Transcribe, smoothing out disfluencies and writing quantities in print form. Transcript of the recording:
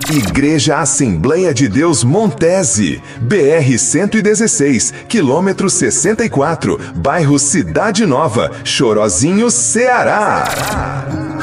Igreja Assembleia de Deus Montese, BR-116, quilômetro 64, bairro Cidade Nova, Chorozinho, Ceará.